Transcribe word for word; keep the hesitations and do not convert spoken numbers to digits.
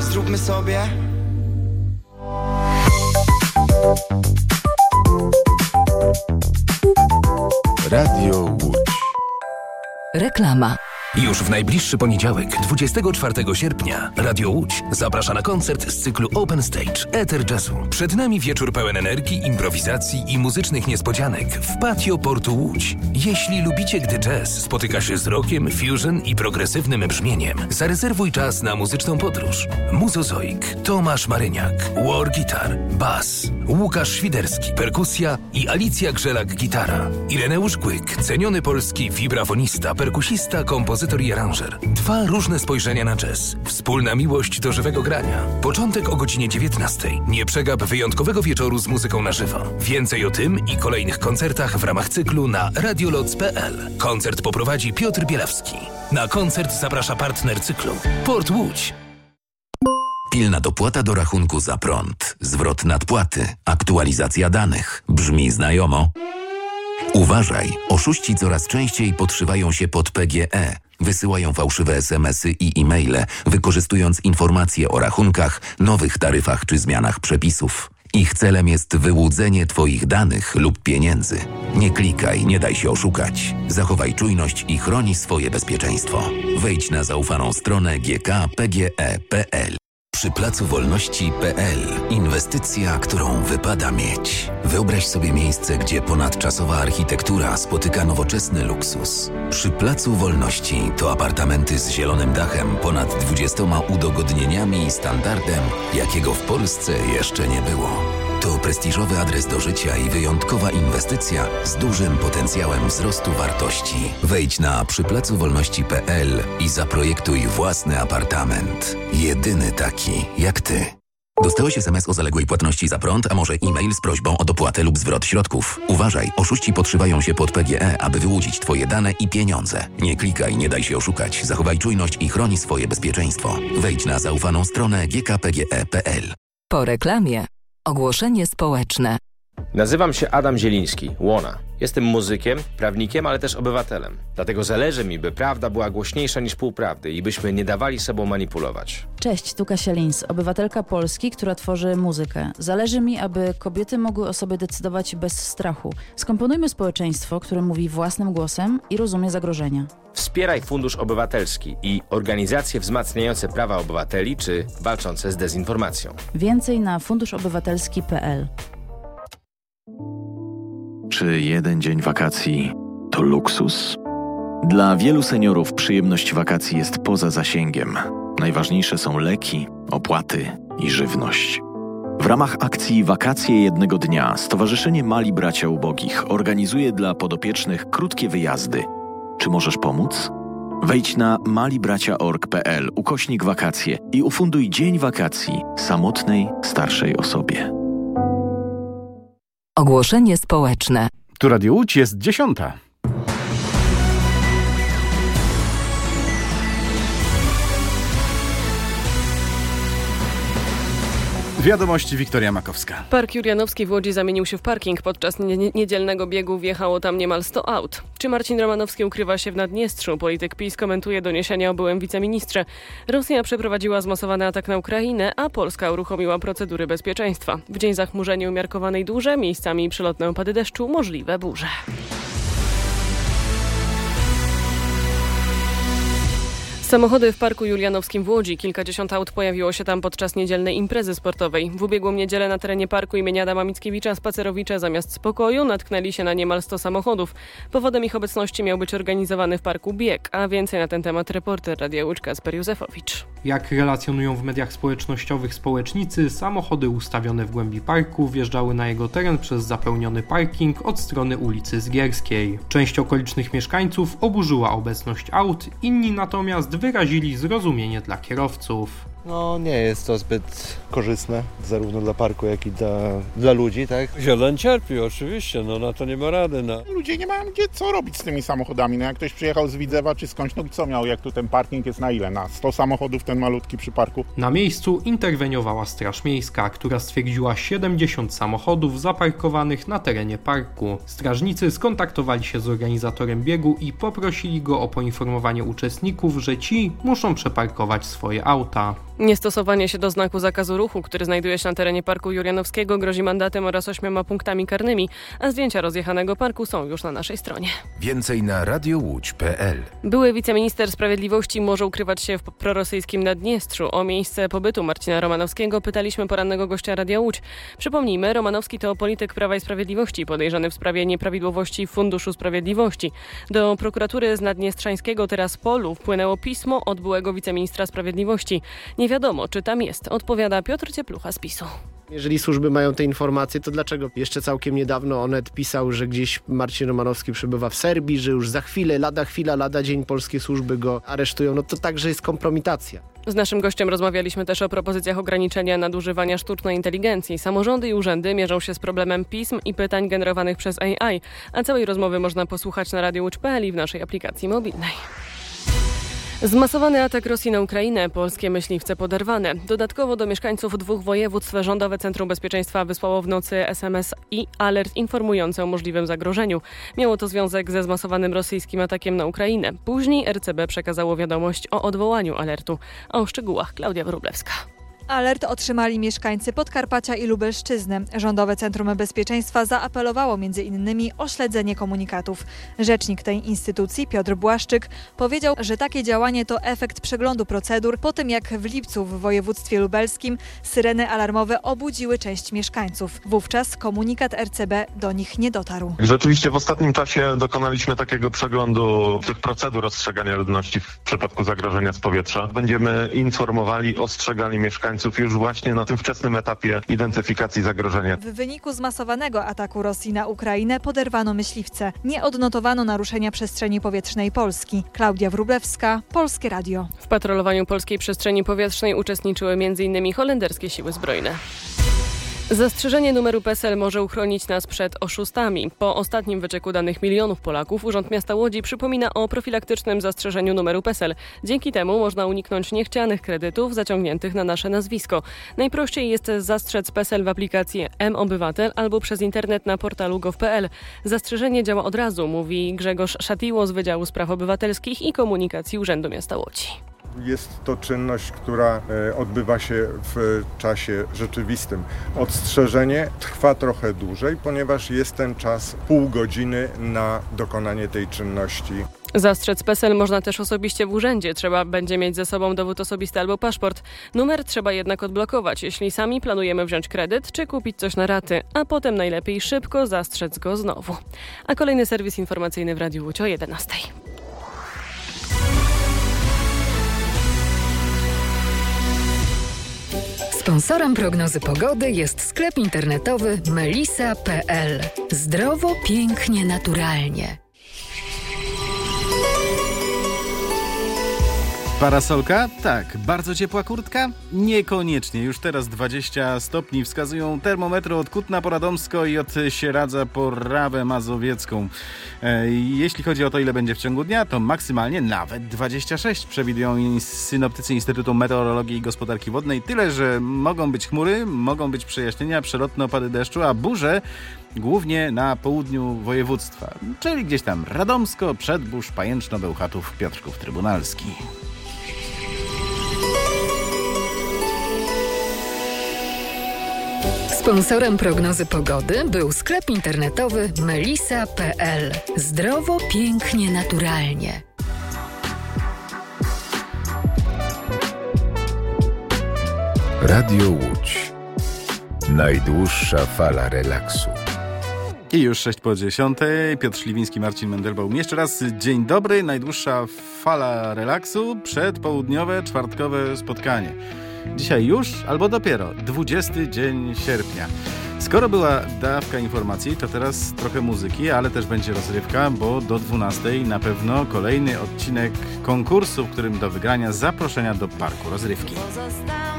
zróbmy sobie. Radio Łódź. Reklama. Już w najbliższy poniedziałek, dwudziestego czwartego sierpnia, Radio Łódź zaprasza na koncert z cyklu Open Stage Ether Jazzu. Przed nami wieczór pełen energii, improwizacji i muzycznych niespodzianek w patio Portu Łódź. Jeśli lubicie, gdy jazz spotyka się z rockiem, fusion i progresywnym brzmieniem, zarezerwuj czas na muzyczną podróż. Muzozoik, Tomasz Maryniak, war guitar, bas, Łukasz Świderski, perkusja i Alicja Grzelak-gitara. Ireneusz Kłyk, ceniony polski wibrafonista, perkusista, kompozytor i aranżer. Dwa różne spojrzenia na jazz. Wspólna miłość do żywego grania. Początek o godzinie dziewiętnastej. Nie przegap wyjątkowego wieczoru z muzyką na żywo. Więcej o tym i kolejnych koncertach w ramach cyklu na radioloc kropka p l. Koncert poprowadzi Piotr Bielawski. Na koncert zaprasza partner cyklu Port Łódź. Pilna dopłata do rachunku za prąd, zwrot nadpłaty, aktualizacja danych. Brzmi znajomo? Uważaj, oszuści coraz częściej podszywają się pod P G E. Wysyłają fałszywe es em esy i e-maile, wykorzystując informacje o rachunkach, nowych taryfach czy zmianach przepisów. Ich celem jest wyłudzenie Twoich danych lub pieniędzy. Nie klikaj, nie daj się oszukać. Zachowaj czujność i chroni swoje bezpieczeństwo. Wejdź na zaufaną stronę g k p g e kropka p l. Przy Placu Wolności kropka p l inwestycja, którą wypada mieć. Wyobraź sobie miejsce, gdzie ponadczasowa architektura spotyka nowoczesny luksus. Przy Placu Wolności to apartamenty z zielonym dachem, ponad dwudziestoma udogodnieniami i standardem, jakiego w Polsce jeszcze nie było. To prestiżowy adres do życia i wyjątkowa inwestycja z dużym potencjałem wzrostu wartości. Wejdź na przy placu wolności kropka p l i zaprojektuj własny apartament. Jedyny taki jak ty. Dostałeś es em es o zaległej płatności za prąd, a może e-mail z prośbą o dopłatę lub zwrot środków. Uważaj, oszuści podszywają się pod P G E, aby wyłudzić Twoje dane i pieniądze. Nie klikaj, nie daj się oszukać. Zachowaj czujność i chroni swoje bezpieczeństwo. Wejdź na zaufaną stronę g k p g e kropka p l. Po reklamie ogłoszenie społeczne. Nazywam się Adam Zieliński, Łona. Jestem muzykiem, prawnikiem, ale też obywatelem. Dlatego zależy mi, by prawda była głośniejsza niż półprawdy i byśmy nie dawali sobą manipulować. Cześć, tu Kasia Lins, obywatelka Polski, która tworzy muzykę. Zależy mi, aby kobiety mogły o sobie decydować bez strachu. Skomponujmy społeczeństwo, które mówi własnym głosem i rozumie zagrożenia. Wspieraj Fundusz Obywatelski i organizacje wzmacniające prawa obywateli czy walczące z dezinformacją. Więcej na fundusz obywatelski kropka p l. Czy jeden dzień wakacji to luksus? Dla wielu seniorów przyjemność wakacji jest poza zasięgiem. Najważniejsze są leki, opłaty i żywność. W ramach akcji Wakacje jednego dnia Stowarzyszenie Mali Bracia Ubogich organizuje dla podopiecznych krótkie wyjazdy. Czy możesz pomóc? Wejdź na malibracia kropka org kropka p l ukośnik wakacje i ufunduj dzień wakacji samotnej, starszej osobie. Ogłoszenie społeczne. Tu Radio Łódź, jest dziesiąta. Wiadomości, Wiktoria Makowska. Park Julianowski w Łodzi zamienił się w parking. Podczas nie- niedzielnego biegu wjechało tam niemal sto aut. Czy Marcin Romanowski ukrywa się w Naddniestrzu? Polityk PiS komentuje doniesienia o byłym wiceministrze. Rosja przeprowadziła zmasowany atak na Ukrainę, a Polska uruchomiła procedury bezpieczeństwa. W dzień zachmurzenia umiarkowanej duże, miejscami przelotne opady deszczu, możliwe burze. Samochody w Parku Julianowskim w Łodzi. Kilkadziesiąt aut pojawiło się tam podczas niedzielnej imprezy sportowej. W ubiegłą niedzielę na terenie parku imienia Adama Mickiewicza spacerowicze zamiast spokoju natknęli się na niemal sto samochodów. Powodem ich obecności miał być organizowany w parku bieg, a więcej na ten temat reporter Radia Łódź Kasper Józefowicz. Jak relacjonują w mediach społecznościowych społecznicy, samochody ustawione w głębi parku wjeżdżały na jego teren przez zapełniony parking od strony ulicy Zgierskiej. Część okolicznych mieszkańców oburzyła obecność aut, inni natomiast wyrazili zrozumienie dla kierowców. No nie jest to zbyt korzystne, zarówno dla parku, jak i dla, dla ludzi, tak? Zieleń cierpi, oczywiście, no na to nie ma rady. No. Ludzie nie mają gdzie co robić z tymi samochodami, no jak ktoś przyjechał z Widzewa czy skądś, no co miał, jak tu ten parking jest na ile? Na sto samochodów ten malutki przy parku? Na miejscu interweniowała Straż Miejska, która stwierdziła siedemdziesiąt samochodów zaparkowanych na terenie parku. Strażnicy skontaktowali się z organizatorem biegu i poprosili go o poinformowanie uczestników, że ci muszą przeparkować swoje auta. Niestosowanie się do znaku zakazu ruchu, który znajduje się na terenie Parku Julianowskiego, grozi mandatem oraz ośmioma punktami karnymi, a zdjęcia rozjechanego parku są już na naszej stronie. Więcej na radiołódź kropka pe el. Były wiceminister sprawiedliwości może ukrywać się w prorosyjskim Naddniestrzu. O miejsce pobytu Marcina Romanowskiego pytaliśmy porannego gościa Radia Łódź. Przypomnijmy, Romanowski to polityk Prawa i Sprawiedliwości podejrzany w sprawie nieprawidłowości w Funduszu Sprawiedliwości. Do prokuratury z Naddniestrzańskiego Tiraspolu wpłynęło pismo od byłego wiceministra sprawiedliwości. Nie wiadomo, czy tam jest, odpowiada Piotr Cieplucha z PiSu. Jeżeli służby mają te informacje, to dlaczego jeszcze całkiem niedawno Onet pisał, że gdzieś Marcin Romanowski przebywa w Serbii, że już za chwilę, lada chwila, lada dzień polskie służby go aresztują, no to także jest kompromitacja. Z naszym gościem rozmawialiśmy też o propozycjach ograniczenia nadużywania sztucznej inteligencji. Samorządy i urzędy mierzą się z problemem pism i pytań generowanych przez A I, a całej rozmowy można posłuchać na radio łódź kropka pe el i w naszej aplikacji mobilnej. Zmasowany atak Rosji na Ukrainę, polskie myśliwce poderwane. Dodatkowo do mieszkańców dwóch województw Rządowe Centrum Bezpieczeństwa wysłało w nocy es em es i alert informujący o możliwym zagrożeniu. Miało to związek ze zmasowanym rosyjskim atakiem na Ukrainę. Później er ce be przekazało wiadomość o odwołaniu alertu. A o szczegółach Klaudia Wróblewska. Alert otrzymali mieszkańcy Podkarpacia i Lubelszczyzny. Rządowe Centrum Bezpieczeństwa zaapelowało między innymi o śledzenie komunikatów. Rzecznik tej instytucji, Piotr Błaszczyk, powiedział, że takie działanie to efekt przeglądu procedur po tym, jak w lipcu w województwie lubelskim syreny alarmowe obudziły część mieszkańców. Wówczas komunikat er ce be do nich nie dotarł. Rzeczywiście w ostatnim czasie dokonaliśmy takiego przeglądu tych procedur ostrzegania ludności w przypadku zagrożenia z powietrza. Będziemy informowali, ostrzegali mieszkańców już właśnie na tym wczesnym etapie identyfikacji zagrożenia. W wyniku zmasowanego ataku Rosji na Ukrainę poderwano myśliwce. Nie odnotowano naruszenia przestrzeni powietrznej Polski. Klaudia Wróblewska, Polskie Radio. W patrolowaniu polskiej przestrzeni powietrznej uczestniczyły między innymi holenderskie siły zbrojne. Zastrzeżenie numeru pe es el może uchronić nas przed oszustami. Po ostatnim wycieku danych milionów Polaków Urząd Miasta Łodzi przypomina o profilaktycznym zastrzeżeniu numeru pe es el. Dzięki temu można uniknąć niechcianych kredytów zaciągniętych na nasze nazwisko. Najprościej jest zastrzec pe es el w aplikacji M-Obywatel albo przez internet na portalu gov kropka pe el. Zastrzeżenie działa od razu, mówi Grzegorz Szatiło z Wydziału Spraw Obywatelskich i Komunikacji Urzędu Miasta Łodzi. Jest to czynność, która odbywa się w czasie rzeczywistym. Odstrzeżenie trwa trochę dłużej, ponieważ jest ten czas pół godziny na dokonanie tej czynności. Zastrzec pe es el można też osobiście w urzędzie. Trzeba będzie mieć ze sobą dowód osobisty albo paszport. Numer trzeba jednak odblokować, jeśli sami planujemy wziąć kredyt czy kupić coś na raty, a potem najlepiej szybko zastrzec go znowu. A kolejny serwis informacyjny w Radiu Łódź o jedenastej. Sponsorem prognozy pogody jest sklep internetowy melisa kropka pe el. Zdrowo, pięknie, naturalnie. Parasolka? Tak. Bardzo ciepła kurtka? Niekoniecznie. Już teraz dwadzieścia stopni wskazują termometry od Kutna po Radomsko i od Sieradza po Rawę Mazowiecką. E, jeśli chodzi o to, ile będzie w ciągu dnia, to maksymalnie nawet dwadzieścia sześć przewidują synoptycy Instytutu Meteorologii i Gospodarki Wodnej. Tyle, że mogą być chmury, mogą być przejaśnienia, przelotne opady deszczu, a burze głównie na południu województwa. Czyli gdzieś tam Radomsko, Przedbórz, Pajęczno, Bełchatów, Piotrków Trybunalski. Sponsorem prognozy pogody był sklep internetowy melisa kropka pe el. Zdrowo, pięknie, naturalnie. Radio Łódź. Najdłuższa fala relaksu. I już sześć po dziesiątej. Piotr Śliwiński, Marcin Mendelbaum. Jeszcze raz dzień dobry. Najdłuższa fala relaksu. Przedpołudniowe, czwartkowe spotkanie. Dzisiaj już albo dopiero dwudziesty dzień sierpnia. Skoro była dawka informacji, to teraz trochę muzyki, ale też będzie rozrywka, bo do dwunastej na pewno kolejny odcinek konkursu, w którym do wygrania zaproszenia do parku rozrywki.